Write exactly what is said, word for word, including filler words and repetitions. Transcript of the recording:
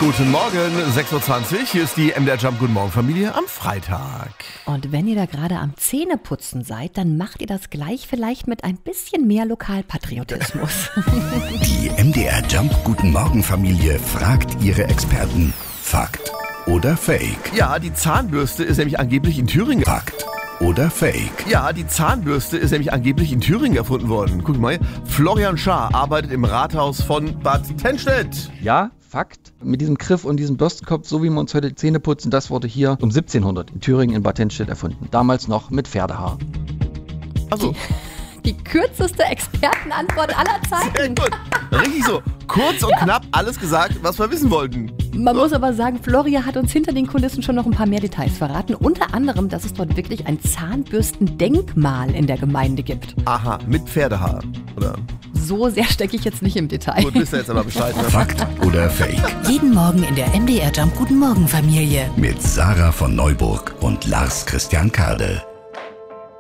Guten Morgen, sechs Uhr zwanzig. Hier ist die M D R Jump Guten Morgen Familie am Freitag. Und wenn ihr da gerade am Zähneputzen seid, dann macht ihr das gleich vielleicht mit ein bisschen mehr Lokalpatriotismus. Die M D R Jump Guten Morgen Familie fragt ihre Experten. Fakt oder Fake? Ja, die Zahnbürste ist nämlich angeblich in Thüringen. Fakt oder Fake? Ja, die Zahnbürste ist nämlich angeblich in Thüringen erfunden worden. Guck mal, Florian Schaar arbeitet im Rathaus von Bad Tennstedt. Ja, Fakt. Mit diesem Griff und diesem Bürstenkopf, so wie wir uns heute die Zähne putzen, das wurde hier um siebzehnhundert in Thüringen in Bad Tennstedt erfunden. Damals noch mit Pferdehaar. Also, Die kürzeste Expertenantwort aller sehr Zeiten. gut. Richtig so. Kurz und knapp alles gesagt, was wir wissen wollten. Man muss aber sagen, Florian hat uns hinter den Kulissen schon noch ein paar mehr Details verraten. Unter anderem, dass es dort wirklich ein Zahnbürstendenkmal in der Gemeinde gibt. Aha, mit Pferdehaar. Oder? So sehr stecke ich jetzt nicht im Detail. Gut, wisst ihr jetzt aber Bescheid. Ne? Fakt oder Fake? Jeden Morgen in der M D R Jump Guten Morgen Familie. Mit Sarah von Neuburg und Lars Christian Kade.